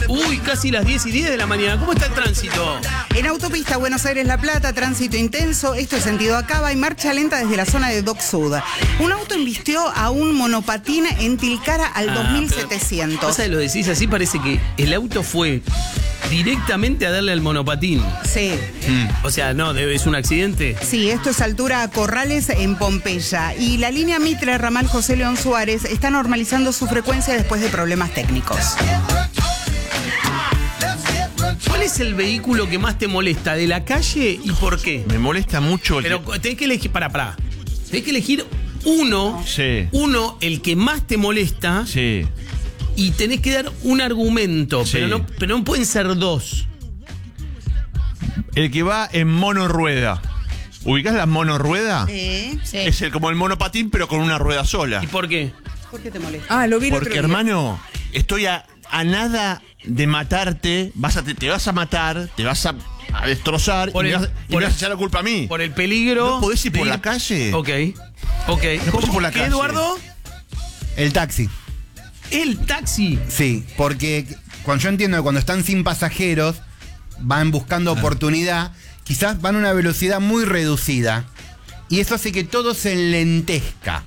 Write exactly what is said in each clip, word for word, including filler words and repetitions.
Uy, casi las diez y diez de la mañana. ¿Cómo está el tránsito? En autopista Buenos Aires-La Plata, tránsito intenso, esto es sentido Acaba y marcha lenta desde la zona de Dock Sud. Un auto embistió a un monopatín en Tilcara al Ah, dos mil setecientos. Pasa que lo decís así, parece que el auto fue directamente a darle al monopatín. Sí. Mm. O sea, no, es un accidente. Sí, esto es altura Corrales en Pompeya. Y la línea Mitre ramal José León Suárez está normalizando su frecuencia después de problemas técnicos. ¿Cuál es el vehículo que más te molesta de la calle y por qué? Me molesta mucho el Pero que... tenés que elegir, pará, pará. Tenés que elegir uno, Sí. uno, el que más te molesta, Sí. y tenés que dar un argumento, Sí. pero no, pero no pueden ser dos. El que va en monorrueda. ¿Ubicás la monorrueda? ¿Eh? Sí. Es el, como el monopatín, pero con una rueda sola. ¿Y por qué? ¿Por qué te molesta? Ah, lo vi el Porque, otro día. hermano, estoy a, a nada de matarte. Vas a, te, te vas a matar, te vas a, a destrozar Por y, el- me vas, y por me el- vas a echar la culpa a mí. Por el peligro. ¿No podés ir de por la calle? Ok. Ok. No podés ir por la ¿Qué, calle. Eduardo? El taxi, El taxi. sí, porque cuando yo entiendo que cuando están sin pasajeros, van buscando oportunidad, quizás van a una velocidad muy reducida, y eso hace que todo se enlentezca.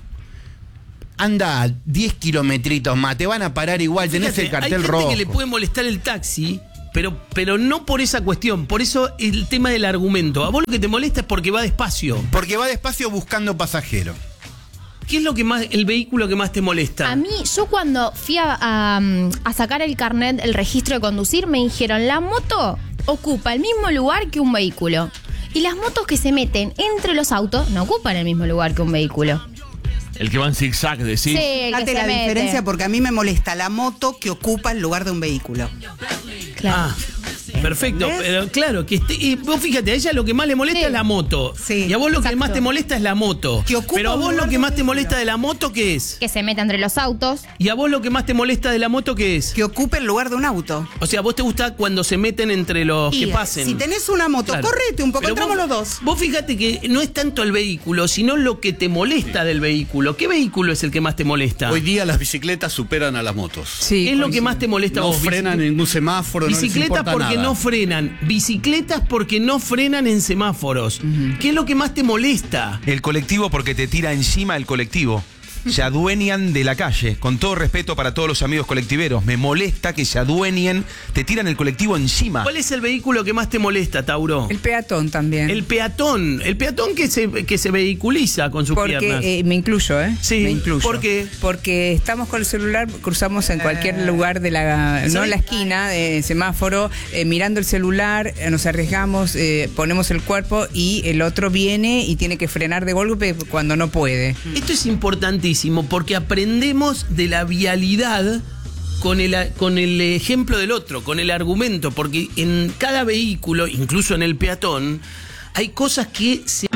Anda a diez kilometritos más, te van a parar igual, tenés Fíjate, el cartel hay gente rojo. que le puede molestar el taxi, pero, pero no por esa cuestión. Por eso el tema del argumento. A vos lo que te molesta es porque va despacio. Porque va despacio buscando pasajeros. ¿Qué es lo que más, el vehículo que más te molesta? A mí, yo cuando fui a, a, a sacar el carnet, el registro de conducir, me dijeron, la moto ocupa el mismo lugar que un vehículo. Y las motos que se meten entre los autos no ocupan el mismo lugar que un vehículo. El que va en zigzag, decís. Sí, el que Fíjate se la mete. diferencia porque a mí me molesta la moto que ocupa el lugar de un vehículo. Claro. Ah, perfecto. ¿Ves? Pero claro, que esté, y vos fíjate, a ella lo que más le molesta Sí. es la moto. Sí, Y a vos lo que exacto. más te molesta es la moto. Que ocupa Pero a un vos lugar lo que de más te vehículo. molesta de la moto, ¿qué es? Que se mete entre los autos. Y a vos lo que más te molesta de la moto, ¿qué es? Que ocupe el lugar de un auto. O sea, a vos te gusta cuando se meten entre los Y que pasen. si tenés una moto, Claro. correte un poco, Pero entramos vos- los dos. Vos fíjate que no es tanto el vehículo, sino lo que te molesta del vehículo. ¿Qué vehículo es el que más te molesta? Hoy día las bicicletas superan a las motos. Sí, ¿Qué es lo que coincido. más te molesta a No vos? frenan en ningún semáforo, no les Bicicletas importa porque nada. no frenan. Bicicletas porque no frenan en semáforos. ¿Qué es lo que más te molesta? El colectivo porque te tira encima el colectivo. Se adueñan de la calle. Con todo respeto para todos los amigos colectiveros, me molesta que se adueñen, te tiran el colectivo encima. ¿Cuál es el vehículo que más te molesta, Tauro? El peatón también. El peatón. El peatón que se, que se vehiculiza con sus Porque piernas. eh, me incluyo, ¿eh? Sí, me incluyo. ¿por qué? Porque estamos con el celular, cruzamos en cualquier lugar de la, no ¿sabes? en la esquina, de semáforo, eh, mirando el celular, eh, nos arriesgamos, eh, ponemos el cuerpo y el otro viene y tiene que frenar de golpe cuando no puede. Esto es importantísimo porque aprendemos de la vialidad con el, con el ejemplo del otro, con el argumento, porque en cada vehículo, incluso en el peatón, hay cosas que se